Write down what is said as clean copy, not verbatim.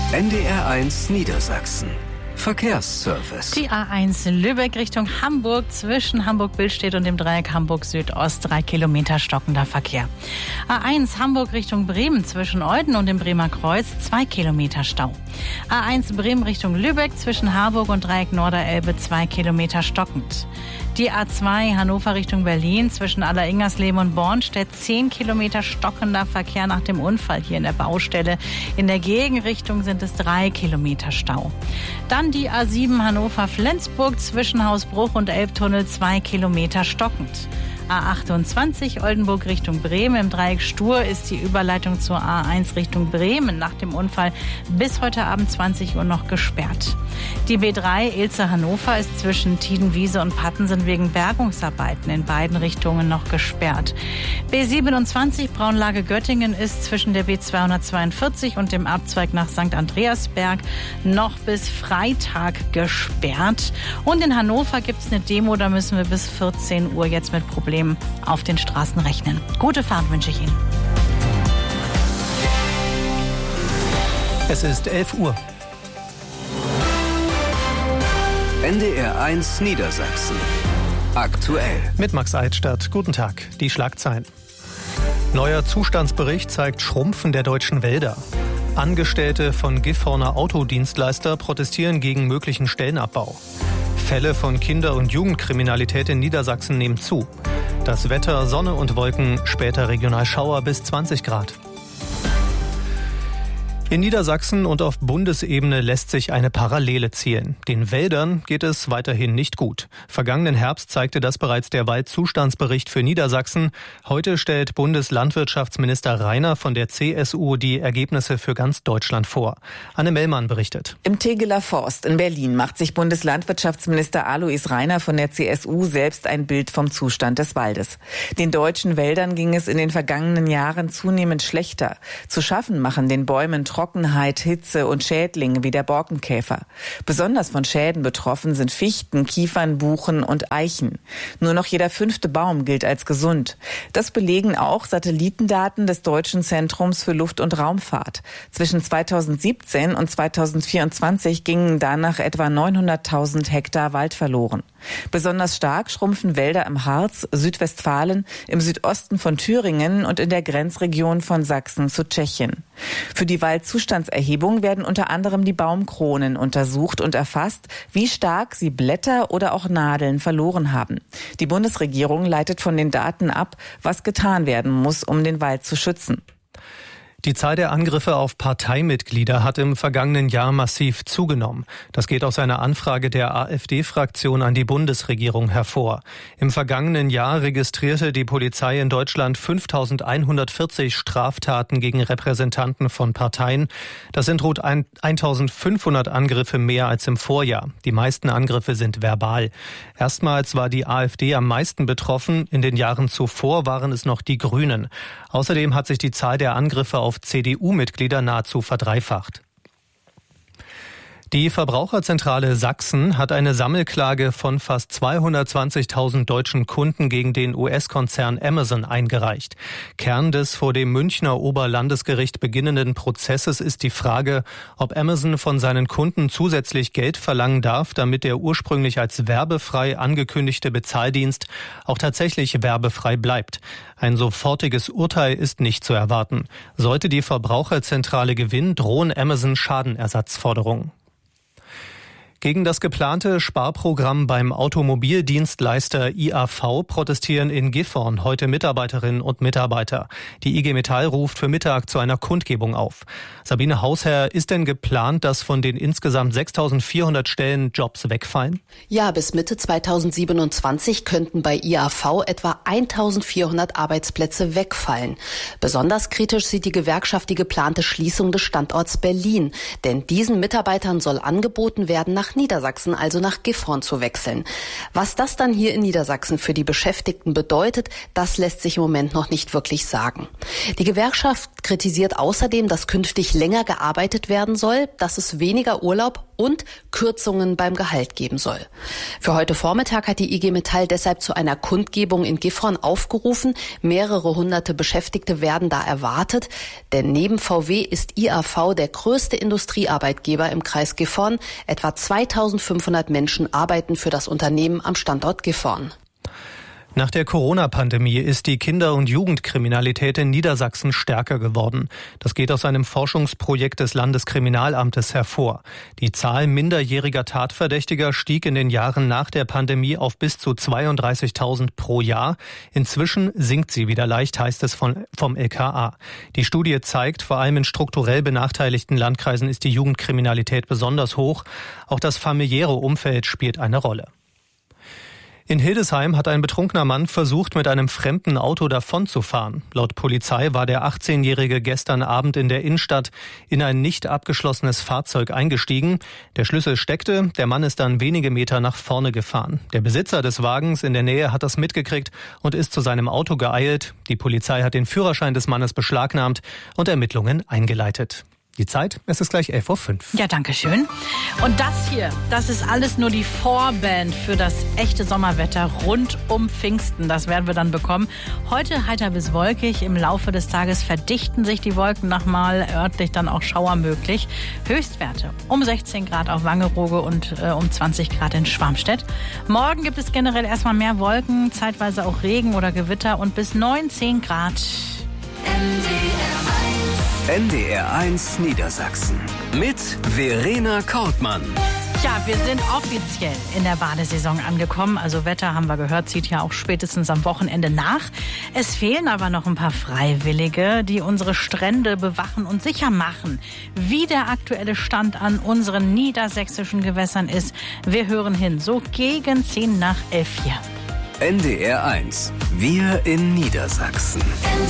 NDR1 Niedersachsen. Verkehrsservice. Die A1 Lübeck Richtung Hamburg zwischen Hamburg-Billstedt und dem Dreieck Hamburg-Südost 3 Kilometer stockender Verkehr. A1 Hamburg Richtung Bremen zwischen Euden und dem Bremer Kreuz 2 Kilometer Stau. A1 Bremen Richtung Lübeck zwischen Harburg und Dreieck Norderelbe 2 Kilometer stockend. Die A2 Hannover Richtung Berlin zwischen Alleringersleben und Bornstedt 10 Kilometer stockender Verkehr nach dem Unfall hier in der Baustelle. In der Gegenrichtung sind es 3 Kilometer Stau. Dann die A7 Hannover-Flensburg zwischen Hausbruch und Elbtunnel 2 Kilometer stockend. A28 Oldenburg Richtung Bremen. Im Dreieck Stur ist die Überleitung zur A1 Richtung Bremen nach dem Unfall bis heute Abend 20 Uhr noch gesperrt. Die B3 Ilze-Hannover ist zwischen Tiedenwiese und Pattensen wegen Bergungsarbeiten in beiden Richtungen noch gesperrt. B27 Braunlage Göttingen ist zwischen der B242 und dem Abzweig nach St. Andreasberg noch bis Freitag gesperrt. Und in Hannover gibt es eine Demo, da müssen wir bis 14 Uhr jetzt mit Problemen auf den Straßen rechnen. Gute Fahrt wünsche ich Ihnen. Es ist 11 Uhr. NDR1 Niedersachsen. Aktuell. Mit Max Eidstadt. Guten Tag. Die Schlagzeilen. Neuer Zustandsbericht zeigt Schrumpfen der deutschen Wälder. Angestellte von Gifhorner Autodienstleister protestieren gegen möglichen Stellenabbau. Fälle von Kinder- und Jugendkriminalität in Niedersachsen nehmen zu. Das Wetter, Sonne und Wolken, später regional Schauer bis 20 Grad. In Niedersachsen und auf Bundesebene lässt sich eine Parallele zielen. Den Wäldern geht es weiterhin nicht gut. Vergangenen Herbst zeigte das bereits der Waldzustandsbericht für Niedersachsen. Heute stellt Bundeslandwirtschaftsminister Reiner von der CSU die Ergebnisse für ganz Deutschland vor. Anne Mellmann berichtet. Im Tegeler Forst in Berlin macht sich Bundeslandwirtschaftsminister Alois Reiner von der CSU selbst ein Bild vom Zustand des Waldes. Den deutschen Wäldern ging es in den vergangenen Jahren zunehmend schlechter. Zu schaffen machen den Bäumen Trockenheit, Hitze und Schädlinge wie der Borkenkäfer. Besonders von Schäden betroffen sind Fichten, Kiefern, Buchen und Eichen. Nur noch jeder 5. Baum gilt als gesund. Das belegen auch Satellitendaten des Deutschen Zentrums für Luft- und Raumfahrt. Zwischen 2017 und 2024 gingen danach etwa 900.000 Hektar Wald verloren. Besonders stark schrumpfen Wälder im Harz, Südwestfalen, im Südosten von Thüringen und in der Grenzregion von Sachsen zu Tschechien. Für die Waldzustandserhebung werden unter anderem die Baumkronen untersucht und erfasst, wie stark sie Blätter oder auch Nadeln verloren haben. Die Bundesregierung leitet von den Daten ab, was getan werden muss, um den Wald zu schützen. Die Zahl der Angriffe auf Parteimitglieder hat im vergangenen Jahr massiv zugenommen. Das geht aus einer Anfrage der AfD-Fraktion an die Bundesregierung hervor. Im vergangenen Jahr registrierte die Polizei in Deutschland 5.140 Straftaten gegen Repräsentanten von Parteien. Das sind rund 1.500 Angriffe mehr als im Vorjahr. Die meisten Angriffe sind verbal. Erstmals war die AfD am meisten betroffen. In den Jahren zuvor waren es noch die Grünen. Außerdem hat sich die Zahl der Angriffe auf CDU-Mitglieder nahezu verdreifacht. Die Verbraucherzentrale Sachsen hat eine Sammelklage von fast 220.000 deutschen Kunden gegen den US-Konzern Amazon eingereicht. Kern des vor dem Münchner Oberlandesgericht beginnenden Prozesses ist die Frage, ob Amazon von seinen Kunden zusätzlich Geld verlangen darf, damit der ursprünglich als werbefrei angekündigte Bezahldienst auch tatsächlich werbefrei bleibt. Ein sofortiges Urteil ist nicht zu erwarten. Sollte die Verbraucherzentrale gewinnen, drohen Amazon Schadenersatzforderungen. Gegen das geplante Sparprogramm beim Automobildienstleister IAV protestieren in Gifhorn heute Mitarbeiterinnen und Mitarbeiter. Die IG Metall ruft für Mittag zu einer Kundgebung auf. Sabine Hausherr, ist denn geplant, dass von den insgesamt 6.400 Stellen Jobs wegfallen? Ja, bis Mitte 2027 könnten bei IAV etwa 1.400 Arbeitsplätze wegfallen. Besonders kritisch sieht die Gewerkschaft die geplante Schließung des Standorts Berlin. Denn diesen Mitarbeitern soll angeboten werden, nach Niedersachsen, also nach Gifhorn zu wechseln. Was das dann hier in Niedersachsen für die Beschäftigten bedeutet, das lässt sich im Moment noch nicht wirklich sagen. Die Gewerkschaft kritisiert außerdem, dass künftig länger gearbeitet werden soll, dass es weniger Urlaub und Kürzungen beim Gehalt geben soll. Für heute Vormittag hat die IG Metall deshalb zu einer Kundgebung in Gifhorn aufgerufen. Mehrere hunderte Beschäftigte werden da erwartet, denn neben VW ist IAV der größte Industriearbeitgeber im Kreis Gifhorn. Etwa 2500 Menschen arbeiten für das Unternehmen am Standort Gifhorn. Nach der Corona-Pandemie ist die Kinder- und Jugendkriminalität in Niedersachsen stärker geworden. Das geht aus einem Forschungsprojekt des Landeskriminalamtes hervor. Die Zahl minderjähriger Tatverdächtiger stieg in den Jahren nach der Pandemie auf bis zu 32.000 pro Jahr. Inzwischen sinkt sie wieder leicht, heißt es vom LKA. Die Studie zeigt, vor allem in strukturell benachteiligten Landkreisen ist die Jugendkriminalität besonders hoch. Auch das familiäre Umfeld spielt eine Rolle. In Hildesheim hat ein betrunkener Mann versucht, mit einem fremden Auto davonzufahren. Laut Polizei war der 18-Jährige gestern Abend in der Innenstadt in ein nicht abgeschlossenes Fahrzeug eingestiegen. Der Schlüssel steckte, der Mann ist dann wenige Meter nach vorne gefahren. Der Besitzer des Wagens in der Nähe hat das mitgekriegt und ist zu seinem Auto geeilt. Die Polizei hat den Führerschein des Mannes beschlagnahmt und Ermittlungen eingeleitet. Die Zeit, es ist gleich 11:05 Uhr. Ja, danke schön. Und das hier, das ist alles nur die Vorband für das echte Sommerwetter rund um Pfingsten. Das werden wir dann bekommen. Heute heiter bis wolkig. Im Laufe des Tages verdichten sich die Wolken nochmal, örtlich dann auch Schauer möglich. Höchstwerte um 16 Grad auf Wangerooge und um 20 Grad in Schwarmstedt. Morgen gibt es generell erstmal mehr Wolken, zeitweise auch Regen oder Gewitter und bis 19 Grad. NDR 1 Niedersachsen mit Verena Kortmann. Ja, wir sind offiziell in der Badesaison angekommen. Also Wetter, haben wir gehört, zieht ja auch spätestens am Wochenende nach. Es fehlen aber noch ein paar Freiwillige, die unsere Strände bewachen und sicher machen. Wie der aktuelle Stand an unseren niedersächsischen Gewässern ist, wir hören hin. So gegen 10 nach 11 hier. NDR 1, wir in Niedersachsen.